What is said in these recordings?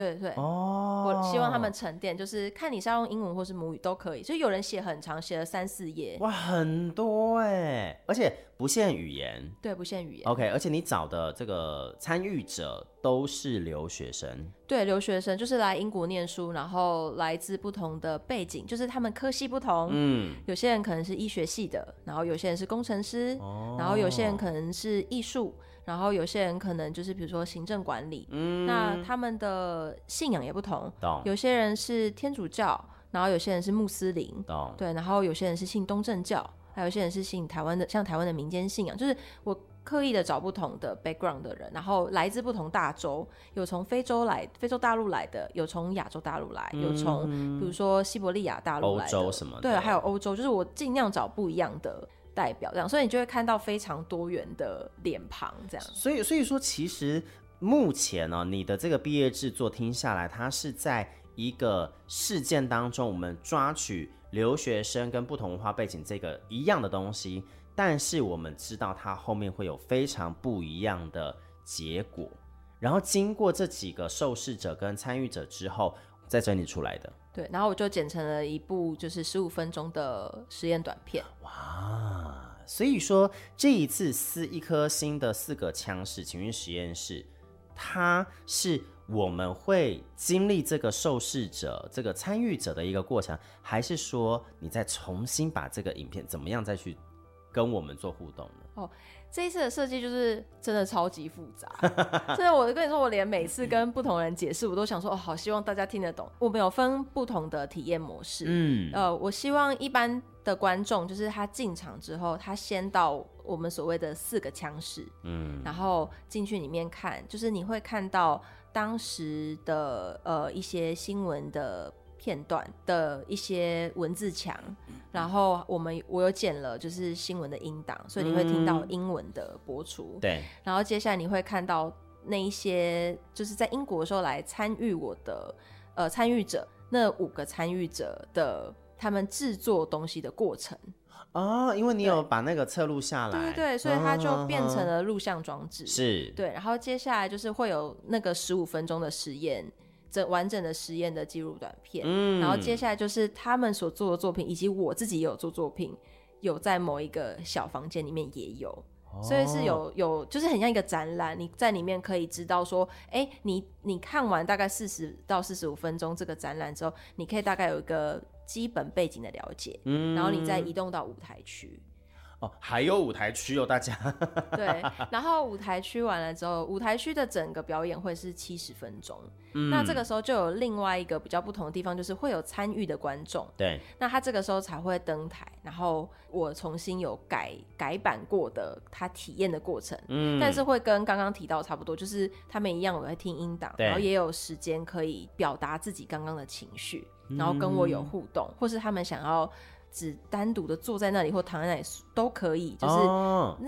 对对， 哦， 我希望他们沉淀，就是看你是要用英文或是母语都可以，所以有人写很长，写了3-4页。 哇，很多哎，而且不限语言。 对，不限语言。 OK， 而且你找的这个参与者都是留学生。 对，留学生就是来英国念书，然后来自不同的背景，就是他们科系不同。有些人可能是医学系的，然后有些人是工程师，然后有些人可能是艺术，然后有些人可能就是比如说行政管理。那他们的信仰也不同，有些人是天主教，然后有些人是穆斯林，对，然后有些人是信东正教，还有些人是信台湾的，像台湾的民间信仰。就是我刻意的找不同的 background 的人，然后来自不同大洲，有从非洲大陆来的，有从亚洲大陆来，有从比如说西伯利亚大陆来的， 欧洲什么的， 对，还有欧洲，就是我尽量找不一样的代表，这样，所以你就会看到非常多元的脸庞，这样。 所以说，其实目前呢，你的这个毕业制作听下来，它是在一个事件当中，我们抓取留学生跟不同文化背景这个一样的东西，但是我们知道它后面会有非常不一样的结果，然后经过这几个受试者跟参与者之后再整理出来的。 对，然后我就剪成了一部就是15分钟的实验短片。 哇，所以说这一次一颗星的4个腔室情绪实验室，它是我们会经历这个受试者这个参与者的一个过程，还是说你再重新把这个影片怎么样再去跟我们做互动呢？ 这一次的设计就是真的超级复杂，真的，我跟你说，我连每次跟不同人解释，我都想说，好希望大家听得懂。我们有分不同的体验模式，我希望一般的观众就是他进场之后，他先到我们所谓的4个腔室，然后进去里面看，就是你会看到当时的一些新闻的片段的一些文字墙，然后我有剪了就是新闻的音档，所以你会听到英文的播出。 对， 然后接下来你会看到那一些就是在英国的时候来参与我的参与者，那5个参与者的他们制作东西的过程。 因为你有把那个侧录下来， 对对对，所以它就变成了录像装置。 是， 对，然后接下来就是会有那个15分钟的实验，完整的实验的记录短片，然后接下来就是他们所做的作品，以及我自己也有做作品，有在某一个小房间里面也有，所以是有就是很像一个展览，你在里面可以知道说，你看完大概40到45分钟这个展览之后，你可以大概有一个基本背景的了解，然后你再移动到舞台区。 还有舞台区大家对，然后舞台区完了之后，舞台区的整个表演会是70分钟，那这个时候就有另外一个比较不同的地方，就是会有参与的观众， 对， 那他这个时候才会登台，然后我重新有改版过的他体验的过程，但是会跟刚刚提到差不多，就是他们一样我会听音档，然后也有时间可以表达自己刚刚的情绪，然后跟我有互动，或是他们想要只单独的坐在那里或躺在那里都可以，就是、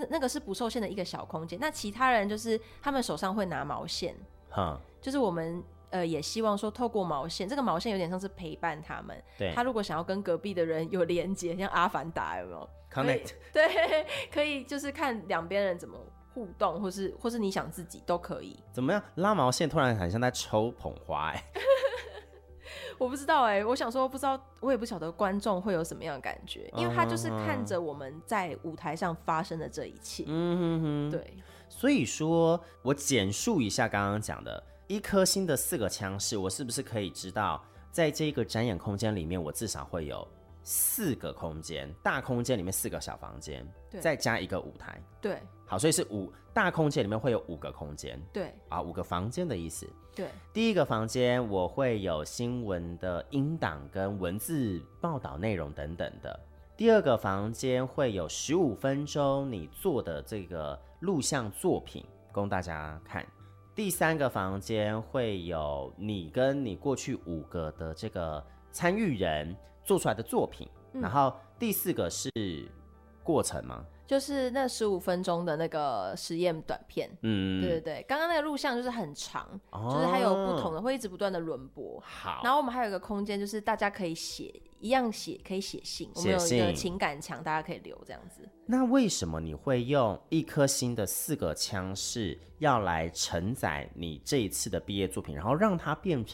那个是不受限的一个小空间。那其他人就是他们手上会拿毛线，就是我们也希望说透过毛线，这个毛线有点像是陪伴他们，对，他如果想要跟隔壁的人有连接，像阿凡达有没有 connect？ 对，可以就是看两边人怎么互动，或是你想自己都可以。 怎么样？拉毛线突然很像在抽捧花我不知道我想说不知道，我也不晓得观众会有什么样的感觉，因为他就是看着我们在舞台上发生的这一切。对。 所以说我简述一下刚刚讲的一颗星的4个腔室，我是不是可以知道，在这个展演空间里面，我至少会有4个空间，大空间里面4个小房间，再加一个舞台。 对， 好，所以是大空间里面会有5个空间。 对 ，5个房间的意思。 对， 第一个房间我会有新闻的音档跟文字报道内容等等的。第二个房间会有15分钟你做的这个录像作品供大家看。第3个房间会有你跟你过去5个的这个参与人做出来的作品，然后第4个是过程吗？ 就是那15分钟的那个实验短片。对对对，刚刚那个录像就是很长，就是还有不同的会一直不断的轮播。 好， 然后我们还有一个空间，就是大家可以一样可以写信，我们有一个情感墙，大家可以留这样子。 那为什么你会用一颗星的4个枪式要来承载你这一次的毕业作品，然后让它变